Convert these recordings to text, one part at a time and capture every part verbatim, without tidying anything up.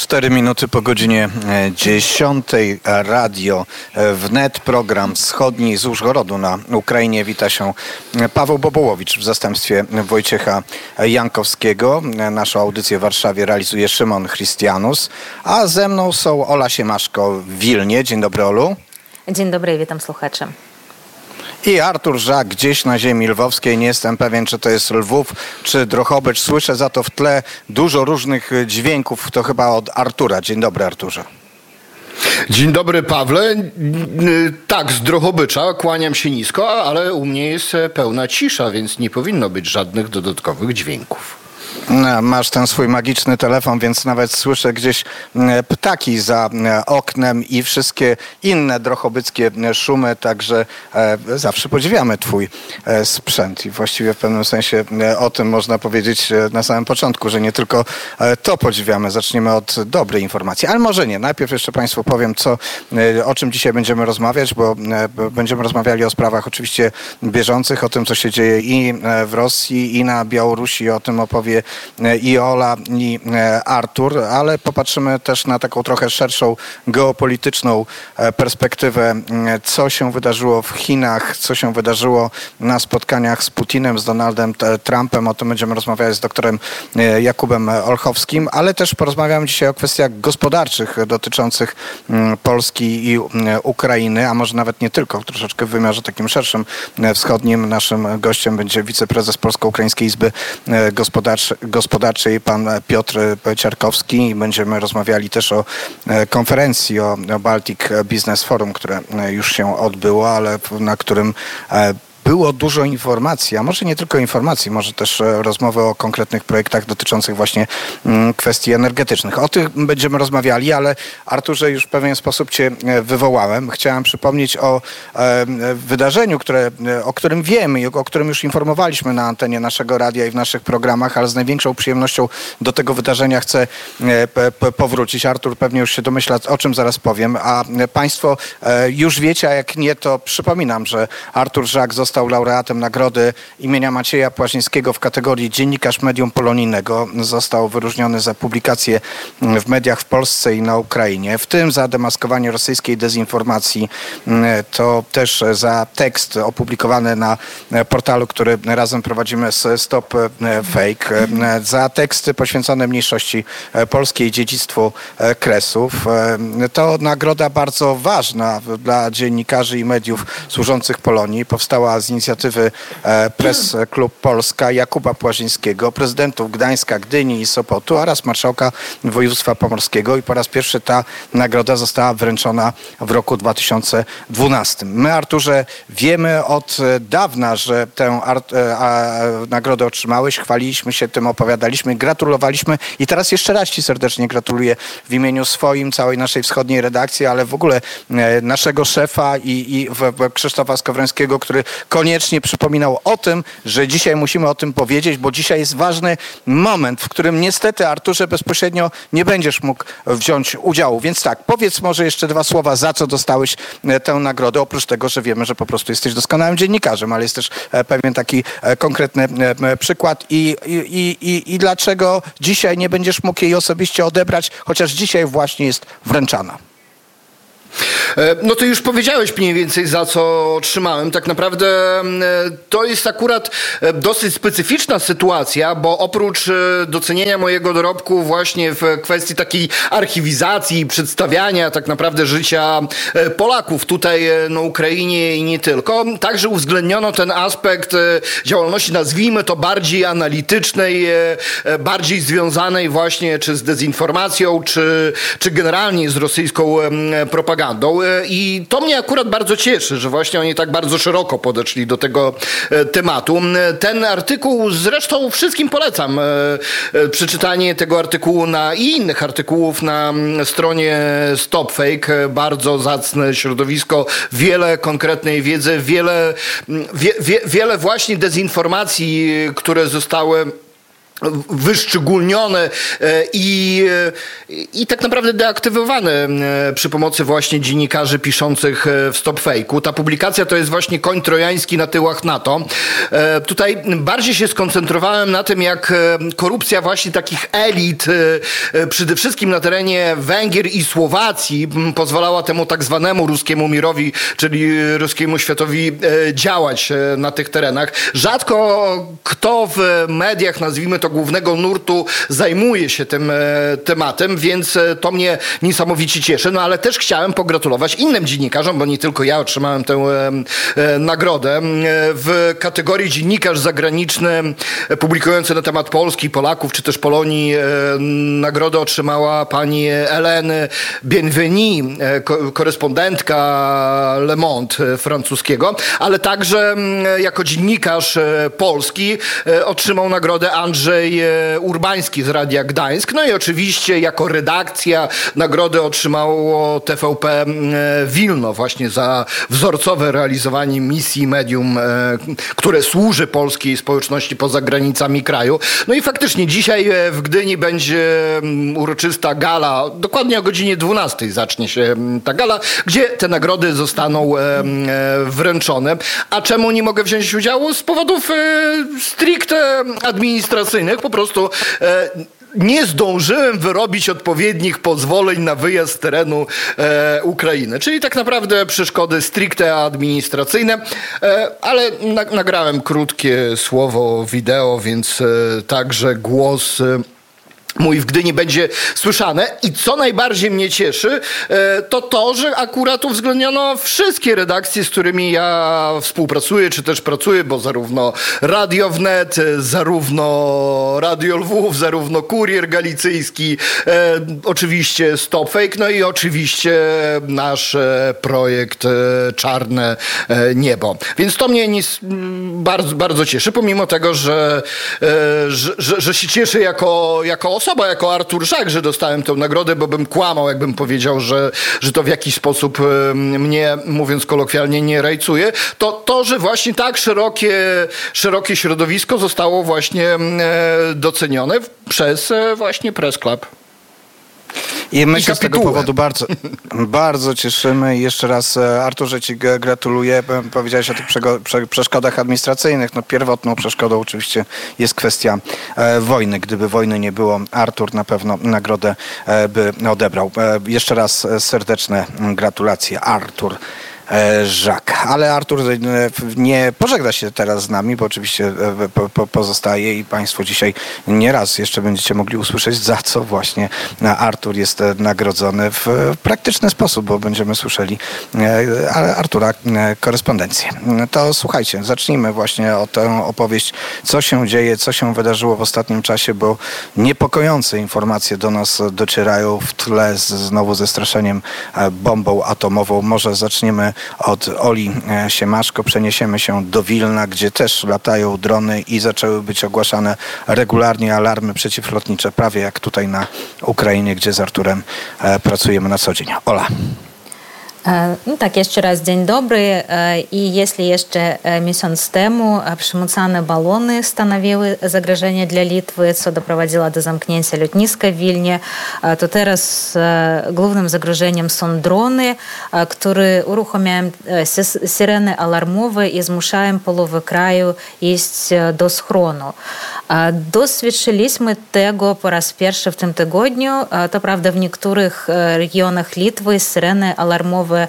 Cztery minuty po godzinie dziesiątej. Radio Wnet, program wschodni z Użgorodu na Ukrainie. Wita się Paweł Bobołowicz w zastępstwie Wojciecha Jankowskiego. Naszą audycję w Warszawie realizuje Szymon Chrystianus, a ze mną są Ola Siemaszko w Wilnie. Dzień dobry, Olu. Dzień dobry, witam słuchaczy. I Artur Żak gdzieś na ziemi lwowskiej. Nie jestem pewien, czy to jest Lwów, czy Drohobycz. Słyszę za to w tle dużo różnych dźwięków. To chyba od Artura. Dzień dobry, Arturze. Dzień dobry, Pawle. Tak, z Drohobycza kłaniam się nisko, ale u mnie jest pełna cisza, więc nie powinno być żadnych dodatkowych dźwięków. Masz ten swój magiczny telefon, więc nawet słyszę gdzieś ptaki za oknem i wszystkie inne drohobyckie szumy, także zawsze podziwiamy twój sprzęt i właściwie w pewnym sensie o tym można powiedzieć na samym początku, że nie tylko to podziwiamy. Zaczniemy od dobrej informacji, ale może nie. Najpierw jeszcze Państwu powiem, co, o czym dzisiaj będziemy rozmawiać, bo będziemy rozmawiali o sprawach oczywiście bieżących, o tym, co się dzieje i w Rosji, i na Białorusi, o tym opowie i Ola, i Artur, ale popatrzymy też na taką trochę szerszą geopolityczną perspektywę, co się wydarzyło w Chinach, co się wydarzyło na spotkaniach z Putinem, z Donaldem Trumpem. O tym będziemy rozmawiać z doktorem Jakubem Olchowskim, ale też porozmawiamy dzisiaj o kwestiach gospodarczych dotyczących Polski i Ukrainy, a może nawet nie tylko, troszeczkę w wymiarze takim szerszym, wschodnim. Naszym gościem będzie wiceprezes Polsko-Ukraińskiej Izby Gospodarczej, gospodarczej pan Piotr Ciarkowski. Będziemy rozmawiali też o konferencji, o Baltic Business Forum, które już się odbyło, ale na którym było dużo informacji, a może nie tylko informacji, może też rozmowy o konkretnych projektach dotyczących właśnie kwestii energetycznych. O tych będziemy rozmawiali, ale Arturze, już w pewien sposób cię wywołałem. Chciałem przypomnieć o wydarzeniu, które, o którym wiemy i o którym już informowaliśmy na antenie naszego radia i w naszych programach, ale z największą przyjemnością do tego wydarzenia chcę powrócić. Artur pewnie już się domyśla, o czym zaraz powiem, a Państwo już wiecie, a jak nie, to przypominam, że Artur Żak został Został laureatem nagrody imienia Macieja Płazińskiego w kategorii Dziennikarz Medium Polonijnego. Został wyróżniony za publikacje w mediach w Polsce i na Ukrainie, w tym za demaskowanie rosyjskiej dezinformacji, to też za tekst opublikowany na portalu, który razem prowadzimy z Stop Fake, za teksty poświęcone mniejszości polskiej, dziedzictwu Kresów. To nagroda bardzo ważna dla dziennikarzy i mediów służących Polonii. Powstała z inicjatywy Press Club Polska Jakuba Płazińskiego, prezydentów Gdańska, Gdyni i Sopotu oraz marszałka województwa pomorskiego i po raz pierwszy ta nagroda została wręczona w roku dwa tysiące dwunastym. My, Arturze, wiemy od dawna, że tę nagrodę otrzymałeś, chwaliliśmy się tym, opowiadaliśmy, gratulowaliśmy i teraz jeszcze raz ci serdecznie gratuluję w imieniu swoim, całej naszej wschodniej redakcji, ale w ogóle naszego szefa i, i Krzysztofa Skowrońskiego, który koniecznie przypominał o tym, że dzisiaj musimy o tym powiedzieć, bo dzisiaj jest ważny moment, w którym niestety, Arturze, bezpośrednio nie będziesz mógł wziąć udziału. Więc tak, powiedz może jeszcze dwa słowa, za co dostałeś tę nagrodę, oprócz tego, że wiemy, że po prostu jesteś doskonałym dziennikarzem, ale jest też pewien taki konkretny przykład i, i, i, i dlaczego dzisiaj nie będziesz mógł jej osobiście odebrać, chociaż dzisiaj właśnie jest wręczana. No to już powiedziałeś mniej więcej, za co otrzymałem. Tak naprawdę to jest akurat dosyć specyficzna sytuacja, bo oprócz docenienia mojego dorobku właśnie w kwestii takiej archiwizacji, przedstawiania tak naprawdę życia Polaków tutaj na Ukrainie i nie tylko, także uwzględniono ten aspekt działalności, nazwijmy to bardziej analitycznej, bardziej związanej właśnie czy z dezinformacją, czy, czy generalnie z rosyjską propagandą. I to mnie akurat bardzo cieszy, że właśnie oni tak bardzo szeroko podeszli do tego tematu. Ten artykuł zresztą wszystkim polecam. Przeczytanie tego artykułu na, i innych artykułów na stronie Stop Fake. Bardzo zacne środowisko, wiele konkretnej wiedzy, wiele, wie, wie, wiele właśnie dezinformacji, które zostały wyszczególnione i, i tak naprawdę deaktywowane przy pomocy właśnie dziennikarzy piszących w StopFake'u. Ta publikacja to jest właśnie koń trojański na tyłach NATO. Tutaj bardziej się skoncentrowałem na tym, jak korupcja właśnie takich elit, przede wszystkim na terenie Węgier i Słowacji, pozwalała temu tak zwanemu ruskiemu mirowi, czyli ruskiemu światowi działać na tych terenach. Rzadko kto w mediach, nazwijmy to głównego nurtu, zajmuje się tym tematem, więc to mnie niesamowicie cieszy. No ale też chciałem pogratulować innym dziennikarzom, bo nie tylko ja otrzymałem tę nagrodę. W kategorii dziennikarz zagraniczny publikujący na temat Polski, Polaków czy też Polonii nagrodę otrzymała pani Hélène Bienvenu, korespondentka Le Monde francuskiego, ale także jako dziennikarz polski otrzymał nagrodę Andrzej Urbański z Radia Gdańsk. No i oczywiście jako redakcja nagrodę otrzymało T V P Wilno właśnie za wzorcowe realizowanie misji medium, które służy polskiej społeczności poza granicami kraju. No i faktycznie dzisiaj w Gdyni będzie uroczysta gala, dokładnie o godzinie dwunastej zacznie się ta gala, gdzie te nagrody zostaną wręczone. A czemu nie mogę wziąć udziału? Z powodów stricte administracyjnych. Po prostu nie zdążyłem wyrobić odpowiednich pozwoleń na wyjazd z terenu e, Ukrainy. Czyli tak naprawdę przeszkody stricte administracyjne, e, ale na, nagrałem krótkie słowo wideo, więc e, także głos e, mój w Gdyni będzie słyszane. I co najbardziej mnie cieszy, to to, że akurat uwzględniono wszystkie redakcje, z którymi ja współpracuję, czy też pracuję, bo zarówno Radio Wnet, zarówno Radio Lwów, zarówno Kurier Galicyjski, e, oczywiście StopFake, no i oczywiście nasz e, projekt e, Czarne e, Niebo. Więc to mnie nis, bardzo, bardzo cieszy, pomimo tego, że, e, że, że, że się cieszę jako, jako osoba, osoba jako Artur Żak, że dostałem tę nagrodę, bo bym kłamał, jakbym powiedział, że, że to w jakiś sposób mnie, mówiąc kolokwialnie, nie rajcuje. To to, że właśnie tak szerokie, szerokie środowisko zostało właśnie docenione przez właśnie Press Club. I my się z tego powodu bardzo, bardzo cieszymy. I jeszcze raz, Arturze, ci gratuluję. Powiedziałeś o tych przeszkodach administracyjnych. No, pierwotną przeszkodą oczywiście jest kwestia e, wojny. Gdyby wojny nie było, Artur na pewno nagrodę e, by odebrał. E, jeszcze raz serdeczne gratulacje, Artur Żak. Ale Artur nie pożegna się teraz z nami, bo oczywiście pozostaje i Państwo dzisiaj nieraz jeszcze będziecie mogli usłyszeć, za co właśnie Artur jest nagrodzony w praktyczny sposób, bo będziemy słyszeli Artura korespondencję. To słuchajcie, zacznijmy właśnie o tę opowieść, co się dzieje, co się wydarzyło w ostatnim czasie, bo niepokojące informacje do nas docierają w tle z, znowu ze straszeniem bombą atomową. Może zaczniemy od Oli Siemaszko, przeniesiemy się do Wilna, gdzie też latają drony i zaczęły być ogłaszane regularnie alarmy przeciwlotnicze, prawie jak tutaj na Ukrainie, gdzie z Arturem pracujemy na co dzień. Ola. No tak, jeszcze raz dzień dobry. I jeśli jeszcze miesiąc temu przemycane balony stanowiły zagrożenie dla Litwy, co doprowadziło do zamknięcia lotniska w Wilnie, to teraz głównym zagrożeniem są drony, które uruchamiają syreny alarmowe i zmuszają połowę kraju iść do schronu. Doświadczyliśmy tego po raz pierwszy w tym tygodniu. To prawda, w niektórych regionach Litwy syreny alarmowe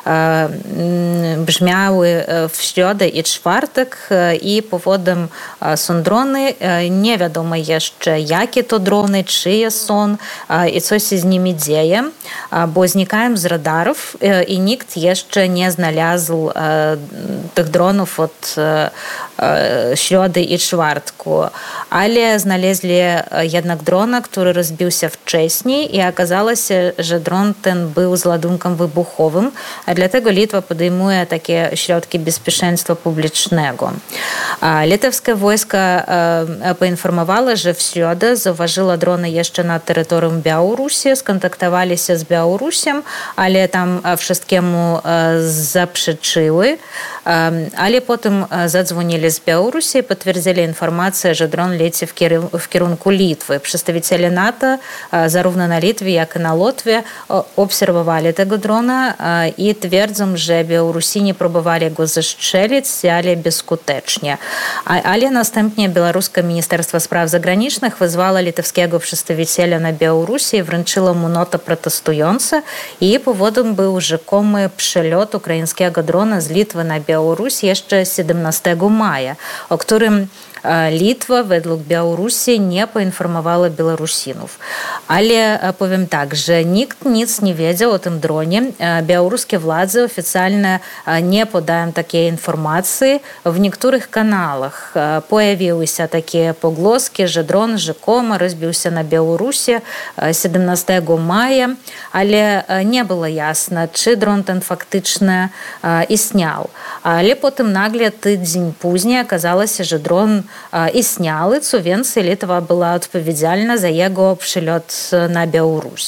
brzmiały w środę i czwartek i powodem są drony. Nie wiadomo jeszcze, jakie to drony, czyje są i co się z nimi dzieje, bo znikają z radarów i nikt jeszcze nie znalazł tych dronów od środy i czwartku. Ale znaleźli jednak drona, który rozbił się wcześniej i okazało się, że dron ten był z ładunkiem wybuchowym, a dlatego Litwa podejmuje takie środki bezpieczeństwa publicznego. Litewskie wojska poinformowały, że w środę zauważyło drony jeszcze na terytorium Białorusi, skontaktowali się z Białorusiem, ale tam wszystkiemu zaprzeczyły, ale potem zadzwonili byli z Białorusi, potwierdzili informację, że dron leci w, kieru- w kierunku Litwy. Przedstawiciele NATO zarówno na Litwie, jak i na Łotwie obserwowali tego drona i twierdzą, że Białorusini próbowali go zastrzelić, ale bezskutecznie. Ale następnie białoruskie Ministerstwo Spraw Zagranicznych wezwało litewskiego przedstawiciela na Białorusi i wręczyło mu notę protestującą i powodem był rzekomy przelot ukraińskiego drona z Litwy na Białoruś jeszcze siedemnastego maja, o którym Litwa według Białorusi nie poinformowała Białorusinów. Ale powiem tak, że nikt nic nie wiedział o tym dronie. Białoruskie władze oficjalnie nie podają takiej informacji. W niektórych kanałach pojawiły się takie pogłoski, że dron rzekomo rozbił się na Białorusi siedemnastego maja, ale nie było jasne, czy dron ten faktycznie istniał. Ale potem nagle tydzień później okazało się, że dron istniały, co więcej, Litwa była odpowiedzialna za jego przylot na Białoruś.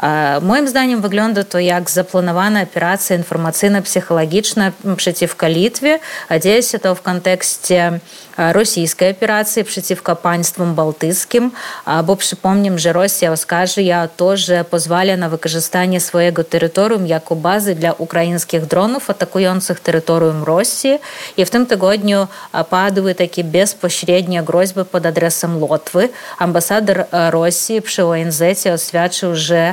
Moim zdaniem wygląda to jak zaplanowana operacja informacyjno-psychologiczna przeciwko Litwie. Dzieje się to w kontekście rosyjskiej operacji przeciwko państwom bałtyckim, bo przypomnę, że Rosja oskarża o to, że pozwala na wykorzystanie swojego terytorium jako bazy dla ukraińskich dronów atakujących terytorium Rosji. I w tym tygodniu padły takie bezpośrednie groźby pod adresem Łotwy. Ambasador Rosji przy O N Z oświadczył, że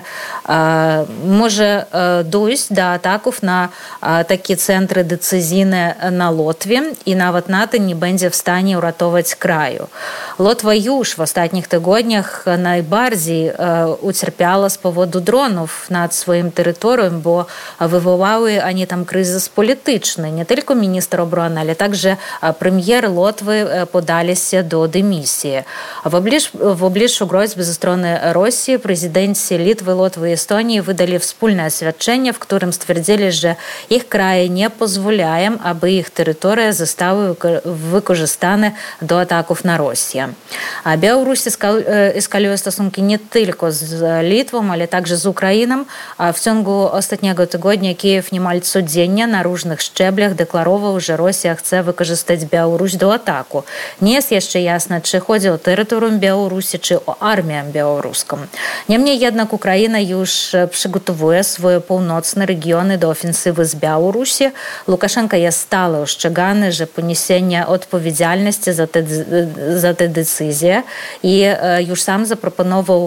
e, może e, dojść do ataków na e, takie centry decyzyjne na Łotwie i nawet NATO nie będzie w stanie uratować kraju. Łotwa już w ostatnich tygodniach najbardziej e, ucierpiała z powodu dronów nad swoim terytorium, bo wywołały oni tam kryzys polityczny. Nie tylko minister obrony, ale także premier Łotwy podali się do dymisji. W, oblicz, w obliczu groźb ze strony Rosji prezydenci Litwy, Łotwy i Estonii wydali wspólne oświadczenie, w którym stwierdzili, że ich kraje nie pozwalają, aby ich terytoria zostały wykorzystane do ataków na Rosję. A Białoruś eskaluje stosunki nie tylko z Litwą, ale także z Ukrainą. A w ciągu ostatniego tygodnia Kijów niemal codziennie na różnych szczeblach deklarował, że Rosja chce wykorzystać Białoruś do ataku. Nie jest jeszcze jasne, czy chodzi o terytorium Białorusi, czy o armię białoruską. Niemniej jednak Ukraina już przygotowuje swoje północne regiony do ofensywy z Białorusi. Łukaszenka jest stale ostrzegany, że poniesienie odpowiedzialności za te, za te decyzje i już sam zaproponował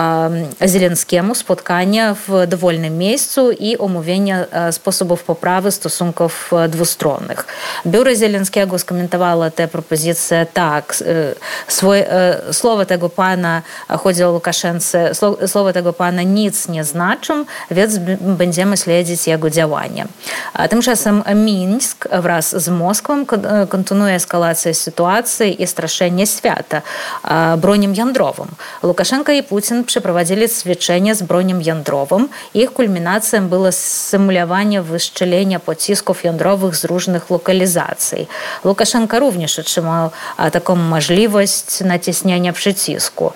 Zelenskiemu spotkanie w dowolnym miejscu i omówienie sposobów poprawy stosunków dwustronnych. Biuro Zelenskiego skomentowało te propozycje tak. Swoje, słowa tego pana, chodzi o Łukaszence, słowa tego pana nic nie znaczą, więc będziemy śledzić jego działania. Tymczasem Mińsk wraz z Moskwą kontynuuje eskalację sytuacji i straszenie świata bronią jądrową. Łukaszenka i Putin przeprowadzili ćwiczenia z bronią jądrową. Ich kulminacją było symulowanie wystrzelenia pocisków jądrowych z różnych lokalizacji. Łukaszenka również otrzymał taką możliwość naciśnienia przycisku.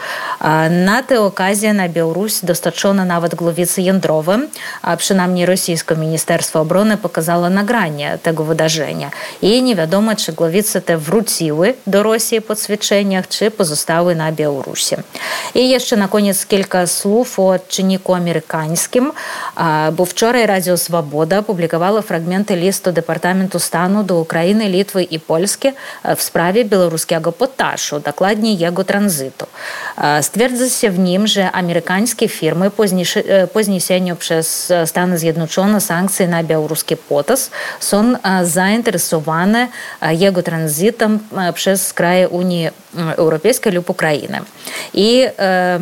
Na tę okazję na Białoruś dostarczono nawet głowice jądrowe, a przynajmniej rosyjskie Ministerstwo Obrony pokazało nagranie tego wydarzenia. I nie wiadomo, czy głowice te wróciły do Rosji po ćwiczeniach, czy pozostały na Białorusi. I jeszcze na koniec kilka słów o czynniku amerykańskim, bo wczoraj Radio Swoboda publikowało fragmenty listu Departamentu Stanu do Ukrainy, Litwy i Polski w sprawie białoruskiego potaszu, dokładniej jego tranzytu. Stwierdza się w nim, że amerykańskie firmy po zniesieniu przez Stany Zjednoczone sankcji na białoruski potas są zainteresowane jego tranzytem przez kraje Unii Europejskiej lub Ukrainy. I